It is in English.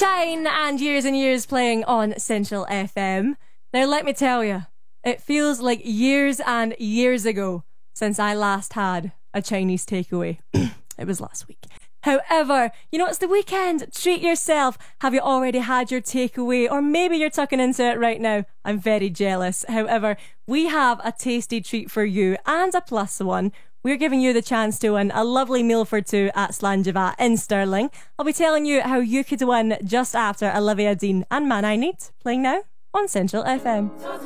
Shine and years playing on Central FM. Now let me tell you, it feels like years and years ago since I last had a Chinese takeaway. It was last week. However, you know, it's the weekend. Treat yourself. Have you already had your takeaway? Or maybe you're tucking into it right now. I'm very jealous. However, we have a tasty treat for you and a plus one. We're giving you the chance to win a lovely meal for two at Slanjava in Stirling. I'll be telling you how you could win just after Olivia Dean and Man I Need, playing now on Central FM.